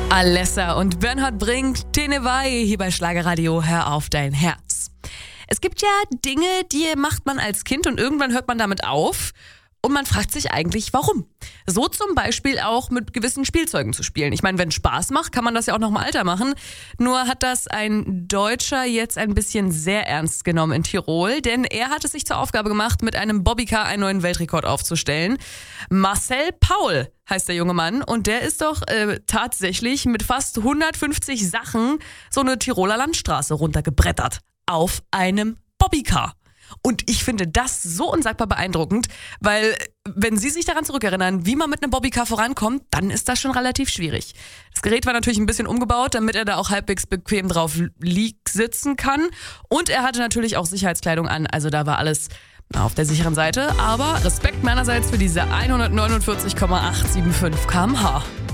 Alessa und Bernhard Brink, Tenewei, hier bei Schlagerradio, hör auf dein Herz. Es gibt ja Dinge, die macht man als Kind und irgendwann hört man damit auf und man fragt sich eigentlich, warum. So zum Beispiel auch mit gewissen Spielzeugen zu spielen. Ich meine, wenn es Spaß macht, kann man das ja auch noch im Alter machen. Nur hat das ein Deutscher jetzt ein bisschen sehr ernst genommen in Tirol, denn er hat es sich zur Aufgabe gemacht, mit einem Bobbycar einen neuen Weltrekord aufzustellen. Marcel Paul heißt der junge Mann und der ist doch tatsächlich mit fast 150 Sachen so eine Tiroler Landstraße runtergebrettert auf einem Bobbycar. Und ich finde das so unsagbar beeindruckend, weil wenn Sie sich daran zurückerinnern, wie man mit einem Bobbycar vorankommt, dann ist das schon relativ schwierig. Das Gerät war natürlich ein bisschen umgebaut, damit er da auch halbwegs bequem drauf sitzen kann. Und er hatte natürlich auch Sicherheitskleidung an, also da war alles auf der sicheren Seite. Aber Respekt meinerseits für diese 149,875 km/h.